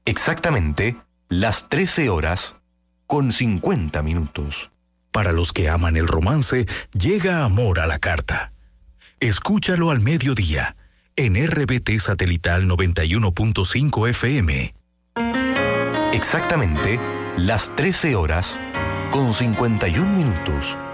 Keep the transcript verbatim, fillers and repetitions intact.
Exactamente las trece horas con cincuenta minutos. Para los que aman el romance, llega Amor a la Carta. Escúchalo al mediodía, en R B T Satelital noventa y uno punto cinco F M. Exactamente las trece horas con cincuenta y un minutos.